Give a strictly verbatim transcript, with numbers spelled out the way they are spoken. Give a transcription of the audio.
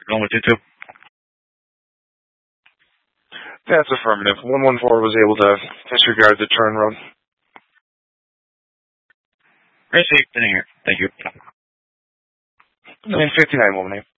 Going with you too. That's affirmative. one one four was able to disregard the turn road. Great, safe in here. Thank you. nine fifty-nine, woman.